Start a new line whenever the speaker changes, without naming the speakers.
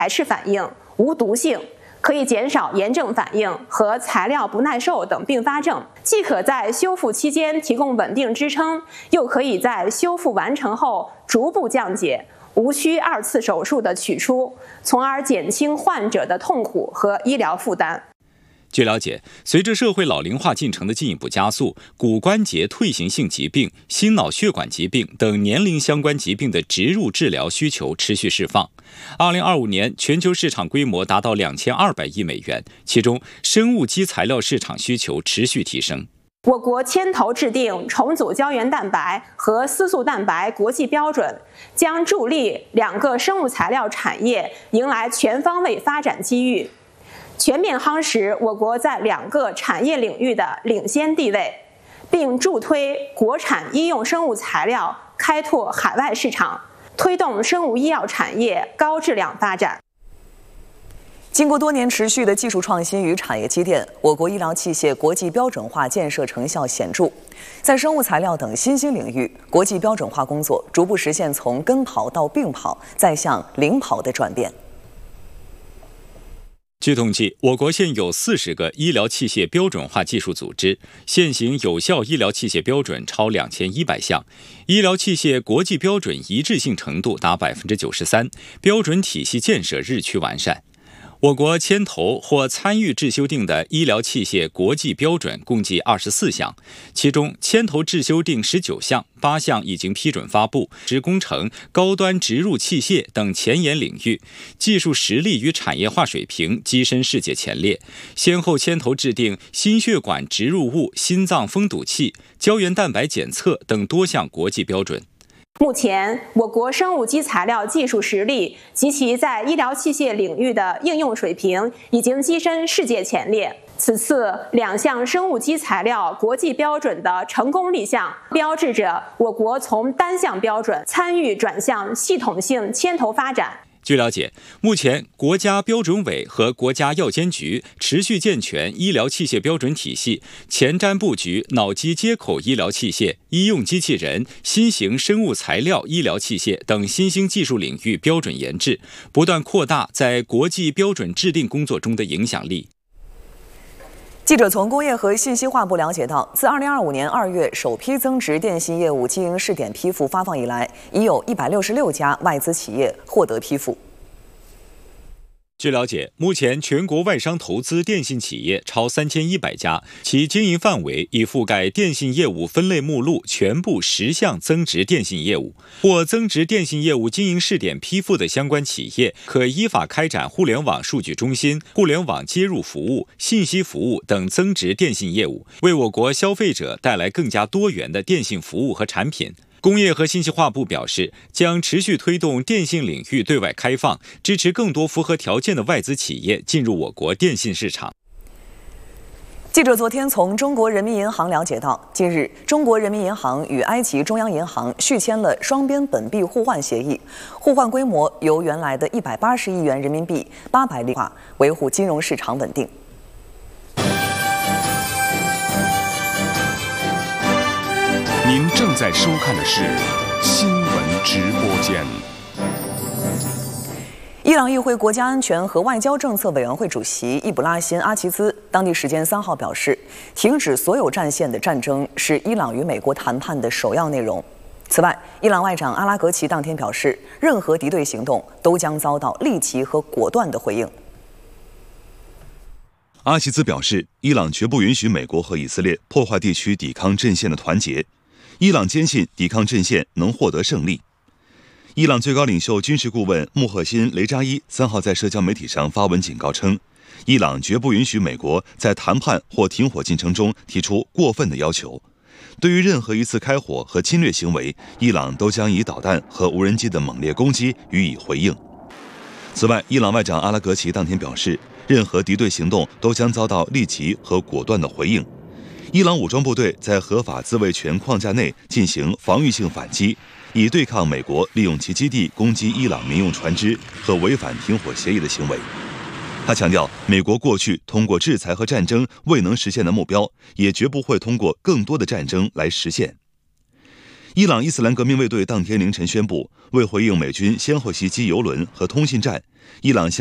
排斥反应，无毒性，可以减少炎症反应和材料不耐受等并发症，既可在修复期间提供稳定支撑，又可以在修复完成后逐步降解，无需2次手术的取出，从而减轻患者的痛苦和医疗负担。
据了解，随着社会老龄化进程的进一步加速，骨关节退行性疾病、心脑血管疾病等年龄相关疾病的植入治疗需求持续释放。2025年全球市场规模达到2200亿美元，其中生物基材料市场需求持续提升。
我国牵头制定重组胶原蛋白和丝素蛋白国际标准，将助力2个生物材料产业迎来全方位发展机遇，全面夯实我国在2个产业领域的领先地位，并助推国产医用生物材料开拓海外市场，推动生物医药产业高质量发展。
经过多年持续的技术创新与产业积淀，我国医疗器械国际标准化建设成效显著，在生物材料等新兴领域，国际标准化工作逐步实现从跟跑到并跑再向领跑的转变。
据统计，我国现有40个医疗器械标准化技术组织，现行有效医疗器械标准超2100项，医疗器械国际标准一致性程度达93%，标准体系建设日趋完善。我国牵头或参与制修订的医疗器械国际标准共计24项，其中牵头制修订19项，8项已经批准发布。职工程、高端植入器械等前沿领域，技术实力与产业化水平跻身世界前列，先后牵头制定心血管植入物心脏封堵器、胶原蛋白检测等多项国际标准。
目前，我国生物基材料技术实力及其在医疗器械领域的应用水平已经跻身世界前列。此次2项生物基材料国际标准的成功立项，标志着我国从单项标准参与转向系统性牵头发展。
据了解，目前国家标准委和国家药监局持续健全医疗器械标准体系，前瞻布局脑机接口医疗器械、医用机器人、新型生物材料医疗器械等新兴技术领域标准研制，不断扩大在国际标准制定工作中的影响力。
记者从工业和信息化部了解到，自2025年2月首批增值电信业务经营试点批复发放以来，已有166家外资企业获得批复。
据了解，目前全国外商投资电信企业超3100家，其经营范围已覆盖电信业务分类目录全部10项增值电信业务。或增值电信业务经营试点批复的相关企业，可依法开展互联网数据中心、互联网接入服务、信息服务等增值电信业务，为我国消费者带来更加多元的电信服务和产品。工业和信息化部表示，将持续推动电信领域对外开放，支持更多符合条件的外资企业进入我国电信市场。
记者昨天从中国人民银行了解到，近日中国人民银行与埃及中央银行续签了双边本币互换协议，互换规模由原来的180亿元人民币800亿化，维护金融市场稳定。
您正在收看的是新闻直播间。
伊朗议会国家安全和外交政策委员会主席易卜拉欣·阿齐兹当地时间3号表示，停止所有战线的战争是伊朗与美国谈判的首要内容。此外，伊朗外长阿拉格齐当天表示，任何敌对行动都将遭到立即和果断的回应。
阿齐兹表示，伊朗绝不允许美国和以色列破坏地区抵抗阵线的团结。伊朗坚信抵抗阵线能获得胜利。伊朗最高领袖军事顾问穆赫辛·雷扎伊3号在社交媒体上发文警告称，伊朗绝不允许美国在谈判或停火进程中提出过分的要求。对于任何一次开火和侵略行为，伊朗都将以导弹和无人机的猛烈攻击予以回应。此外，伊朗外长阿拉格齐当天表示，任何敌对行动都将遭到立即和果断的回应。伊朗武装部队在合法自卫权框架内进行防御性反击，以对抗美国利用其基地攻击伊朗民用船只和违反停火协议的行为。他强调，美国过去通过制裁和战争未能实现的目标，也绝不会通过更多的战争来实现。 伊朗伊斯兰革命卫队当天凌晨宣布，为回应美军先后袭击油轮和通信站，伊朗向